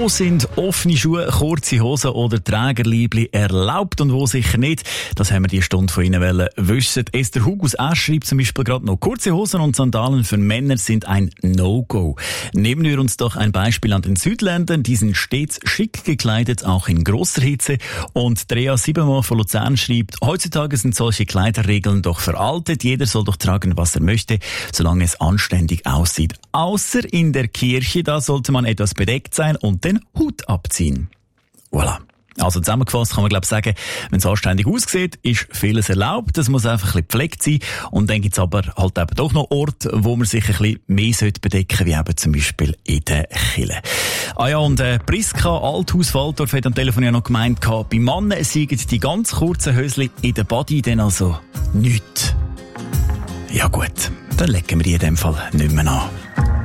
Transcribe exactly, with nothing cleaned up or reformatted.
Wo sind offene Schuhe, kurze Hosen oder Trägerliebli erlaubt und wo sicher nicht? Das haben wir die Stunde von Ihnen wollen wissen. Esther Hug aus Asch schreibt zum Beispiel gerade noch, kurze Hosen und Sandalen für Männer sind ein No-Go. Nehmen wir uns doch ein Beispiel an den Südländern. Die sind stets schick gekleidet, auch in grosser Hitze. Und Drea Siebenmal von Luzern schreibt, heutzutage sind solche Kleiderregeln doch veraltet. Jeder soll doch tragen, was er möchte, solange es anständig aussieht. Außer in der Kirche, da sollte man etwas bedeckt sein und den Hut abziehen. Voilà. Also zusammengefasst kann man glaube ich sagen, wenn es anständig aussieht, ist vieles erlaubt. Das muss einfach ein bisschen gepflegt sein. Und dann gibt es aber halt eben doch noch Orte, wo man sich ein bisschen mehr bedecken sollte, wie eben zum Beispiel in den Kirchen. Ah ja, und äh, Priska Althaus-Waldorf hat am Telefon ja noch gemeint, bei Männern seien die ganz kurzen Hösli in der Body dann also nichts. Ja gut, dann legen wir die in dem Fall nicht mehr an.